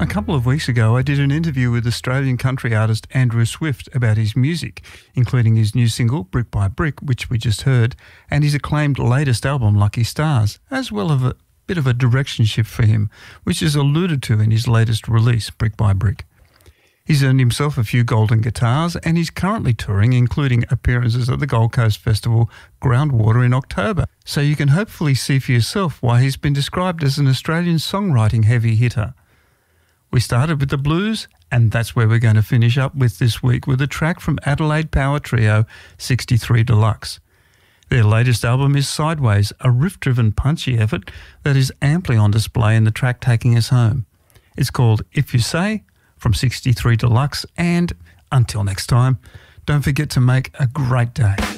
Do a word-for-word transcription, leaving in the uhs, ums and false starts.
A couple of weeks ago, I did an interview with Australian country artist Andrew Swift about his music, including his new single, Brick by Brick, which we just heard, and his acclaimed latest album, Lucky Stars, as well as a bit of a direction shift for him, which is alluded to in his latest release, Brick by Brick. He's earned himself a few golden guitars and he's currently touring, including appearances at the Gold Coast Festival Groundwater in October. So you can hopefully see for yourself why he's been described as an Australian songwriting heavy hitter. We started with the blues, and that's where we're going to finish up with this week with a track from Adelaide Power Trio sixty-three Deluxe. Their latest album is Sideways, a riff-driven punchy effort that is amply on display in the track Taking Us Home. It's called If You Say, from sixty-three Deluxe, and until next time, don't forget to make a great day.